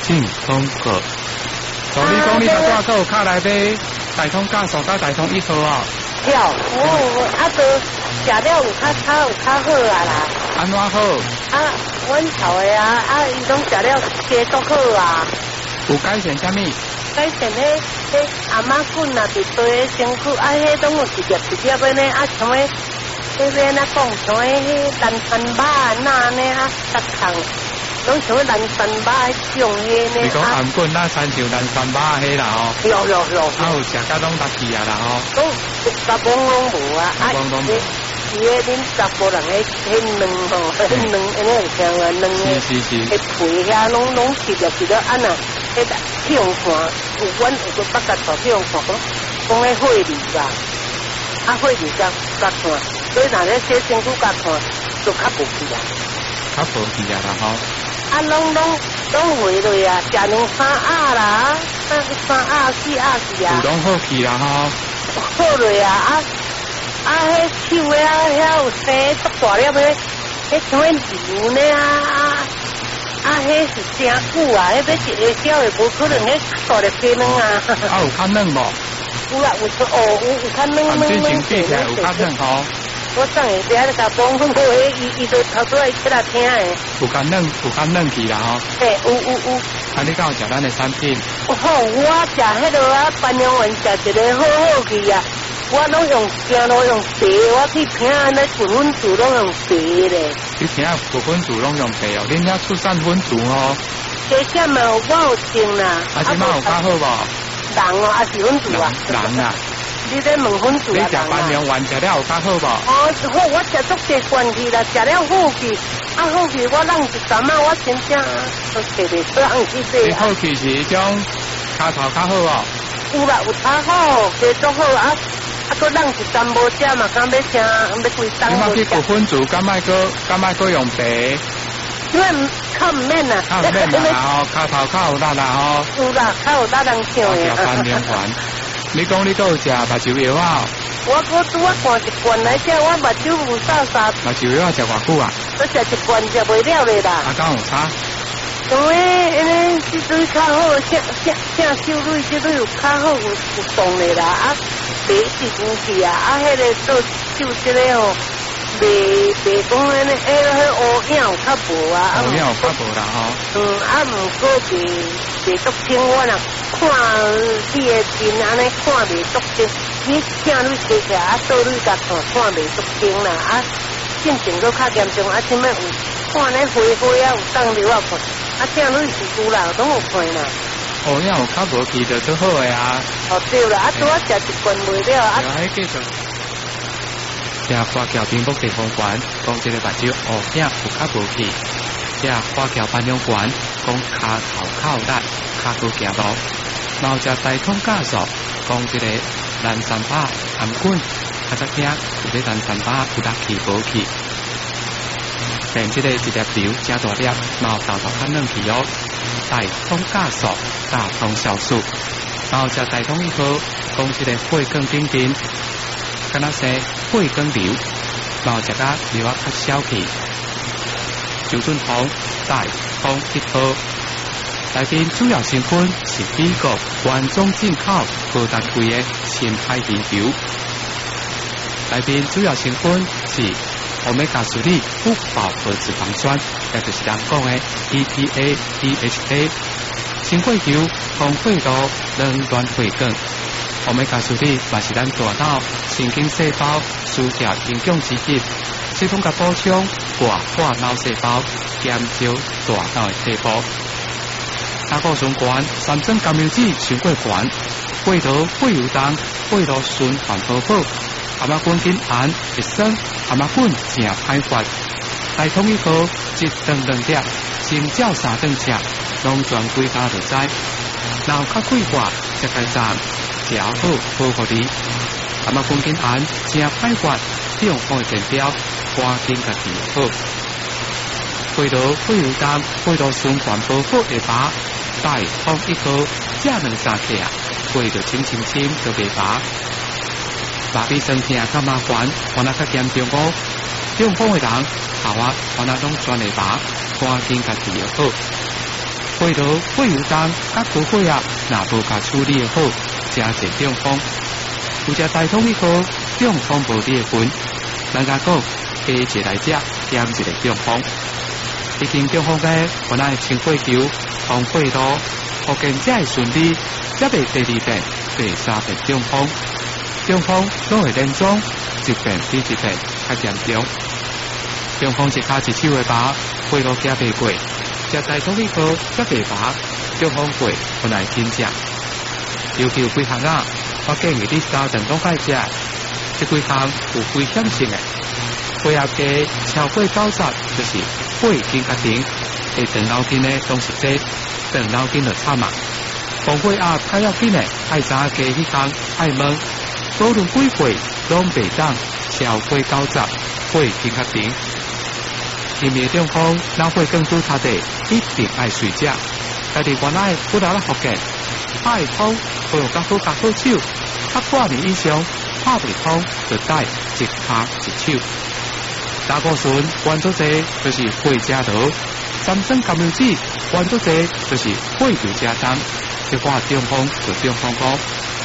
进通过。所以讲你头挂个卡内底大通加速加大通一号哦。 有，都食了有较好啊啦。 安怎好？ 阮头的伊拢食了加足好啊。 有改善啥物？ 改善迄阿妈菌啊，伫对身躯迄拢有一粒的呢，像迄要哪讲，像迄蓝山肉那呢搭糖，拢像蓝山肉迄种迄呢。 你讲含菌那亲像蓝山肉迄啦哦。有。有食甲拢搭起啊啦吼。 拢杂帮拢无啊，伊恁查甫人迄卵吼，迄卵安尼有听啊，卵诶，迄皮遐拢切了安那，迄去用看，阮有个北角头去用看，讲迄血痢吧，血痢甲看，所以若咧洗身躯甲看，就较无去啊。 较无去啊啦吼。 拢回落啊，食2、3盒啦，3盒、4盒去啊。 有拢好去啦吼。 好落啊，迄手遐有生足大粒的，迄像瘤呢迄是真久啊，迄要一个小的无可能，迄大粒皮卵啊。 有较嫩无？ 有啦，有较嫩。 最近比起来有较嫩吼。 我上下边咧甲帮阮过，伊都头拄来起来听诶。有较嫩去啦吼。 对，有。 你敢有食咱的产品？ 好，我食迄落班长丸食一个好去啊。我拢用行路用茶，我去听那粉粉煮拢用茶咧。 你听粉粉煮拢用茶哦，恁遐出产粉煮哦。 加减嘛，我有种啦。 即摆有较好无？ 人哦，是粉煮啊。 人啊。 你咧问粉煮啊？你食班长丸食了有较好无？ 好，我食足济罐去啦，食了好去，好去我弄一阵啊，我真正都摕袂出红去洗。 你好去是迄种骹头较好哦。 有啦，有较好，加足好啊。搁弄一阵无食嘛，敢要吃，要规冬无食。 你去粉粉煮，敢莫搁用茶？ 因为较唔免啦。 较唔免啦，吼，骹头较有力啦吼。 有啦，较有力人唱的。班长丸，你讲你搁有食目睭药啊？我看一罐来食，我目睭有沙。 目睭药食偌久啊？ 我食一罐食袂了咧啦。 敢有差？ 因为这水较好，正手蕊这蕊有较好有动的啦，白一进去啊，迄个做手这个吼，袂讲迄乌影有较无啊， 乌影有较无啦吼。 毋过袂足清，我若看你的面安尼看袂足清，你正蕊摕起来倒蕊甲看袂足清啦，进前搁较严重，即摆有看咧灰有冻流啊看。正蕊是有啦，拢有看啦。 乌影有较无去就最好诶啊。 对啦，拄我食一罐袂了继续。食花桥冰木地方馆，讲这个目睭乌影有较无去。食花桥班长馆，讲骹头较有力，较好行路。然后食大通加速，讲这个蓝山巴含菌，较早听有啲蓝山巴有力去无去。变这个一粒瘤加大粒，然后豆较嫩去哦。大通加速，大通酵素，然后食大通以后，讲这个血管顶顶，敢若说血管瘤，然后食甲瘤啊较小去。周俊彤大通一号，内面主要成分是美国原装进口高达贵的深海鱼油，内面主要成分是Omega 3不饱和脂肪酸，也就是人讲的 EPA、DHA。新血球防血路软软血管，Omega 3也是咱大脑、神经细胞需要营养之一，系统甲补充活脑细胞，减少大脑的退步。胆固醇高、三酸甘油酯伤过高，血糖、血油重、血路循环不好。蛤蟆菌紧含一生，蛤蟆菌正歹发，大通一号一顿2粒，先照3顿吃，拢全规家就知。然后较快活，才开站，食好保护你。蛤蟆菌紧含正歹发，中风的前标，赶紧甲治好。血路血油重，血路循环不好会拔，大通一号这2、3克啊，血就清就袂拔。麻痹身体较麻烦，可能较严重哦。中风的人，头啊，可能拢全会拔，赶紧甲治疗好。 火炉火油灯甲高血压若无甲处理好，真侪中风。有只大桶一颗中风无裂痕，人家讲加一来只减一个中风。已经中风嘅，原来清火球、通火路，复健才会顺利，才袂第二遍、第三遍中风。中风拢会连庄，一遍比一遍较严重。中风一骹一手的拔，火路行袂过，食大桶一颗则袂拔，中风过原来真正。尤其有几项啊，我建议你家长拢爱食，这几项有危险性的。血压低超过90，就是血筋较停，会长脑筋的拢是这，长脑筋就惨啊。防血压较要紧的，爱知影加迄项爱问，无论几岁拢袂当超过90，血筋较停。因为中风脑血管拄擦地，一定爱睡觉。家己原来不劳了复健，拍通好甲好甲好手，较半年以上拍袂通，就带一拍一手。胆固醇原则侪就是血加多，三酸甘油酯原则侪就是血油加重，一发中风就中风高。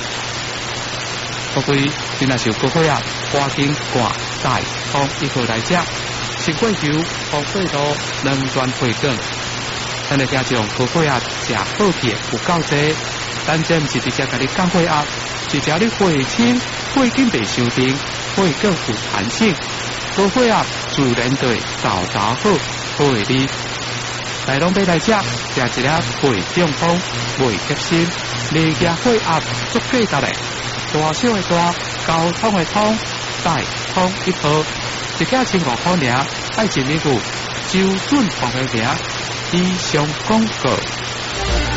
各位，你若是有高血压，赶紧赶带通一颗来食，清火球、防血路、两段血管。咱的家长高血压食好起有够济，咱这毋是直接甲你降血压，是只你血清、血筋袂伤定，血管有弹性。高血压自然对豆豆好，好会你。来拢要来食，食一粒袂中风、袂急心，低压血压足价值的，大小的大，交通的通，大通一颗，一颗15块尔，爱一米5，周准防的名，以上广告。